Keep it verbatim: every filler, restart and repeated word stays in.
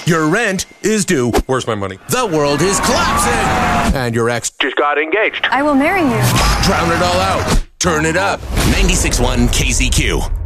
Your rent is due. Where's my money? The world is collapsing. And your ex just got engaged. I will marry you. Drown it all out. Turn it up. ninety-six point one K Z Q.